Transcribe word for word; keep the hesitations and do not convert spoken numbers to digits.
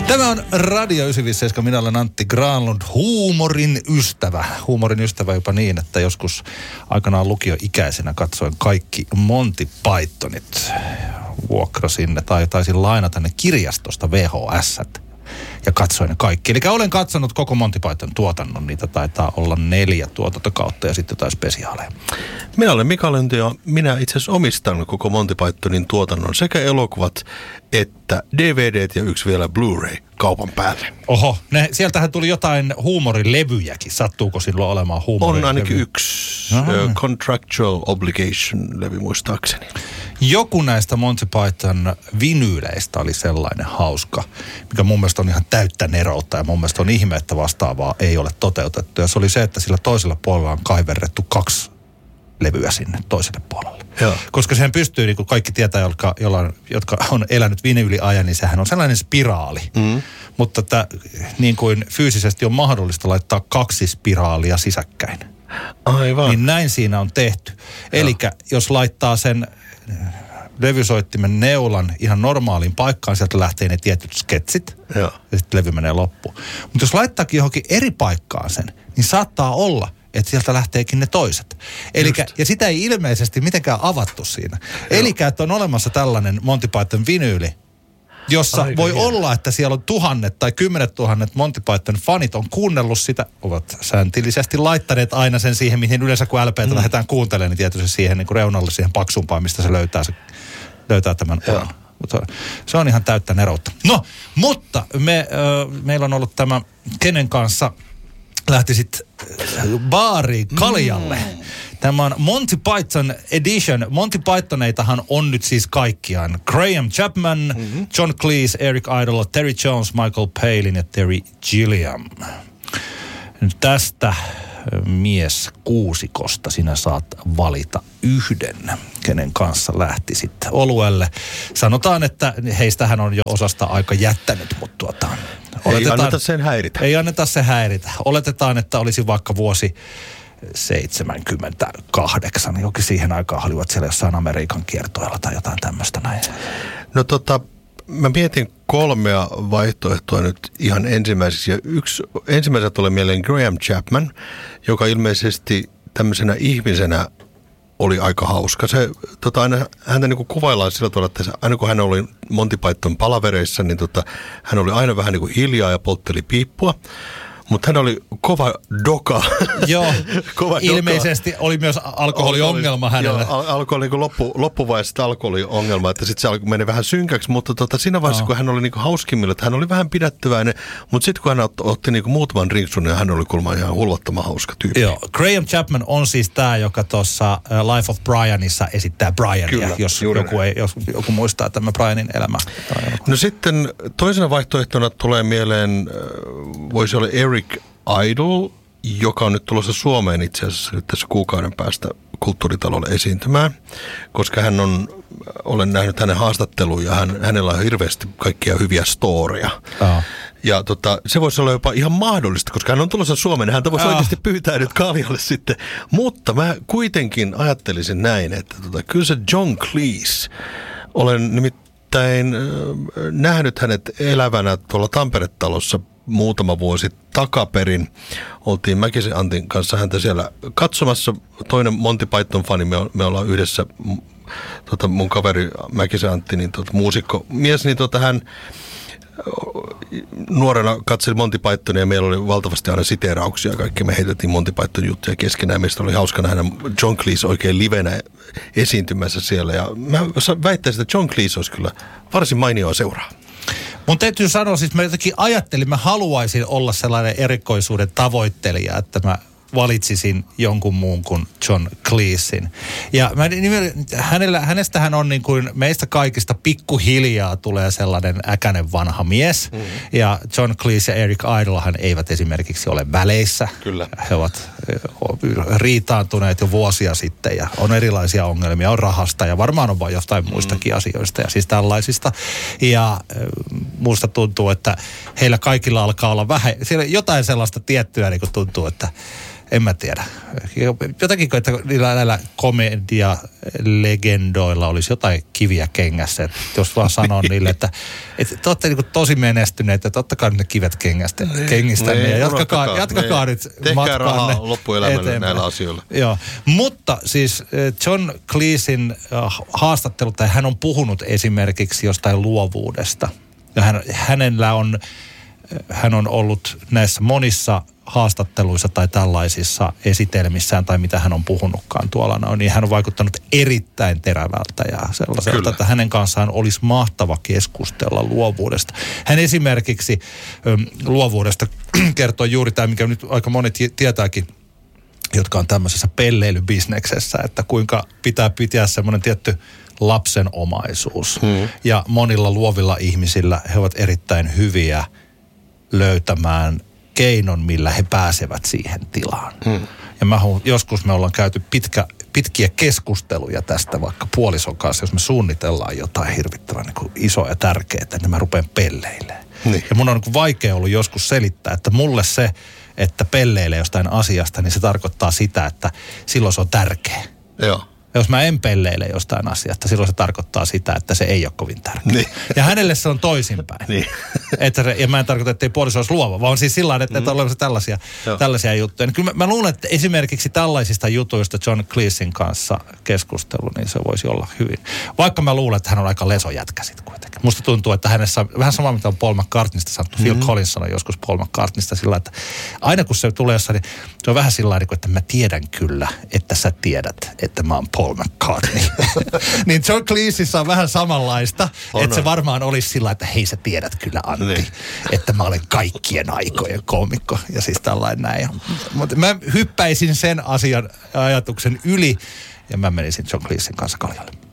Tämä on Radio yhdeksänsataaviisikymmentäseitsemän. Minä olen Antti Granlund, huumorin ystävä. Huumorin ystävä jopa niin, että joskus aikanaan lukioikäisenä katsoin kaikki Monty Pythonit. Vuokrasin ne tai taisin lainata ne kirjastosta V H S ja katsoin ne kaikki. Eli olen katsonut koko Monty Python tuotannon. Niitä taitaa olla neljä tuotantokautta ja sitten jotain spesiaaleja. Minä olen Mika Lönti ja minä itse asiassa omistan koko Monty Pythonin tuotannon sekä elokuvat että D V D:t ja yksi vielä Blu-ray kaupan päälle. Oho, ne, sieltähän tuli jotain huumorilevyjäkin. Sattuuko silloin olemaan huumorilevyjä? On ainakin yksi. Uh, Contractual Obligation-levy muistaakseni. Joku näistä Monty Python vinyyleistä oli sellainen hauska, mikä mun mielestä on ihan täyttä neroutta ja mun mielestä on ihme, että vastaavaa ei ole toteutettu. Ja se oli se, että sillä toisella puolella on kaiverrettu kaksi levyä sinne toiselle puolelle. Joo. Koska sehän pystyy, niin kuin kaikki tietää, jotka, jolla, jotka on elänyt vinyyliajan, niin sehän on sellainen spiraali. Mm. Mutta että, niin kuin fyysisesti on mahdollista laittaa kaksi spiraalia sisäkkäin. Aivan. Niin näin siinä on tehty. Eli jos laittaa sen levysoittimen neulan ihan normaaliin paikkaan, sieltä lähtee ne tietyt sketsit. Joo. Ja sitten levy menee loppuun. Mutta jos laittaakin johonkin eri paikkaan sen, niin saattaa olla, että sieltä lähteekin ne toiset. Elikkä, ja sitä ei ilmeisesti mitenkään avattu siinä. Eli että on olemassa tällainen Monty Python vinyyli, jossa Aika voi hieno. olla, että siellä on tuhannet tai kymmenet tuhannet Monty Python fanit on kuunnellut sitä, ovat sääntillisesti laittaneet aina sen siihen, mihin yleensä kun L P:tä mm. lähdetään kuuntelemaan, niin tietysti siihen niin kuin reunalle, siihen paksumpaan, mistä se löytää, se, löytää tämän uran. Se on ihan täyttä neroutta. No, mutta me, äh, meillä on ollut tämä, kenen kanssa lähti sitten baariin kaljalle. Mm. Tämä on Monty Python Edition. Monty Pythoneitahan on nyt siis kaikkiaan. Graham Chapman, mm-hmm. John Cleese, Eric Idle, Terry Jones, Michael Palin ja Terry Gilliam. Nyt tästä mies kuusikosta sinä saat valita yhden, kenen kanssa lähti sitten oluelle. Sanotaan, että heistähän on jo osasta aika jättänyt, mutta tuota... Ei anneta sen häiritä. Ei anneta sen häiritä. Oletetaan, että olisi vaikka vuosi seitsemänkymmentäkahdeksan. Jokin siihen aikaan olivat siellä jossain Amerikan kiertoilla tai jotain tämmöistä näin. No tota, mä mietin kolmea vaihtoehtoa nyt ihan ensimmäiseksi. Ja yksi, ensimmäisenä tulee mieleen Graham Chapman, joka ilmeisesti tämmöisenä ihmisenä oli aika hauska. Se, tota, aina, häntä niin kuin kuvaillaan sillä tavalla, että aina kun hän oli Monty Python palavereissa, niin tota, hän oli aina vähän niin kuin hiljaa ja poltteli piippua. Mutta hän oli kova doka. Joo, kova ilmeisesti doka. Oli myös alkoholiongelma hänellä. Joo, al- alkoi niin loppu, loppuvaiheessa alkoholiongelma, että sitten se alkoi meni vähän synkäksi, mutta tota, siinä vaiheessa, no. kun hän oli niin hauskimmilla, että hän oli vähän pidättyväinen, mutta sitten kun hän otti, otti niin muutaman rinksun, niin hän oli kuulemma ihan hulvattoman hauska tyyppi. Joo, Graham Chapman on siis tämä, joka tuossa Life of Brianissa esittää Briania, Kyllä, jos, joku ei, jos joku muistaa tämä Brianin elämä. No sitten toisena vaihtoehtona tulee mieleen, voisi olla Eric Idle, joka on nyt tulossa Suomeen itse asiassa nyt tässä kuukauden päästä Kulttuuritalolle esiintymään, koska hän on, olen nähnyt hänen haastatteluja ja hän, hänellä on hirveästi kaikkia hyviä storeja. Oh. Ja tota, se voisi olla jopa ihan mahdollista, koska hän on tulossa Suomeen, häntä voisi oh. oikeasti pyytää nyt kaljalle sitten. Mutta mä kuitenkin ajattelisin näin, että tota, kyllä se John Cleese, olen nimittäin äh, nähnyt hänet elävänä tuolla Tampere-talossa muutama vuosi takaperin. Oltiin Mäkisen Antin kanssa häntä siellä katsomassa. Toinen Monty Python-fani, me, me ollaan yhdessä, tota, mun kaveri Mäkisen Antti, niin tota, muusikko mies, niin tota, hän nuorena katseli Monty Pythonia ja meillä oli valtavasti aina siteerauksia ja kaikki. Me heitettiin Monty Python juttuja keskenään. Meistä oli hauska nähdä John Cleese oikein livenä esiintymässä siellä. Ja mä väittäisin, että John Cleese olisi kyllä varsin mainioa seuraa. Mun täytyy sanoa, siis mä jotenkin ajattelin, mä haluaisin olla sellainen erikoisuuden tavoittelija, että mä valitsisin jonkun muun kuin John Cleesin. Ja mä, hänellä, hänestähän on niin kuin meistä kaikista pikkuhiljaa tulee sellainen äkäinen vanha mies. Mm-hmm. Ja John Cleese ja Eric Idlehan eivät esimerkiksi ole väleissä. Kyllä. He ovat riitaantuneet jo vuosia sitten ja on erilaisia ongelmia, on rahasta ja varmaan on vain jostain muistakin mm-hmm. asioista ja siis tällaisista. Ja musta tuntuu, että heillä kaikilla alkaa olla vähän, siellä jotain sellaista tiettyä niin kuin tuntuu, että En mä tiedä. Jotakin, että niillä näillä komedia-legendoilla olisi jotain kiviä kengässä. Että jos vaan sanoo niille, että, että te olette niin tosi menestyneet, että ottakaa ne kivet kengästä, kengistänne ja jatkakaa, jatkakaa nyt tehkää rahaa loppuelämälle näillä asioilla. Joo, mutta siis John Cleesin haastattelut, tai hän on puhunut esimerkiksi jostain luovuudesta. Ja hän, hänellä on, hän on ollut näissä monissa haastatteluissa tai tällaisissa esitelmissään tai mitä hän on puhunutkaan tuolla, no, niin hän on vaikuttanut erittäin terävältä ja sellaiselta, Kyllä. että hänen kanssaan olisi mahtava keskustella luovuudesta. Hän esimerkiksi äm, luovuudesta kertoo juuri tämä, mikä nyt aika monet tietääkin, jotka on tämmöisessä pelleilybisneksessä, että kuinka pitää pitää semmoinen tietty lapsenomaisuus. Hmm. Ja monilla luovilla ihmisillä he ovat erittäin hyviä löytämään keinon, millä he pääsevät siihen tilaan. Hmm. Ja mä, joskus me ollaan käyty pitkä, pitkiä keskusteluja tästä vaikka puolison kanssa, jos me suunnitellaan jotain hirvittävän niin kuin isoa ja tärkeää, että mä rupean pelleilemään. Niin. Ja mun on niin kuin vaikea ollut joskus selittää, että mulle se, että pelleilee jostain asiasta, niin se tarkoittaa sitä, että silloin se on tärkeä. Joo. Ja jos mä en pelleile jostain asiasta, silloin se tarkoittaa sitä, että se ei ole kovin tärkeä. Niin. Ja hänelle se on toisinpäin. Niin. Että, ja mä en tarkoita, että ei puoliso olisi luova, vaan siis sillä tavalla, että mm. on olemassa tällaisia, tällaisia juttuja. Niin kyllä mä, mä luulen, että esimerkiksi tällaisista jutuista John Cleesin kanssa keskustelu, niin se voisi olla hyvin. Vaikka mä luulen, että hän on aika lesojätkä sit kuitenkin. Musta tuntuu, että hänessä on vähän sama, mitä on Paul McCartneysta sanottu. Mm. Phil Collins sanoi joskus Paul McCartneysta sillä, että aina kun se tulee jossain, niin se on vähän sillä tavalla, että mä tiedän kyllä, että sä tiedät, että mä oon Paul McCartney. Niin John Cleesissä on vähän samanlaista, on että se varmaan olisi sillä, että hei sä tiedät kyllä Antti, niin. että mä olen kaikkien aikojen koomikko ja siis tällainen näin. Mutta mä hyppäisin sen asian ajatuksen yli ja mä menisin John Cleesin kanssa kaljalle.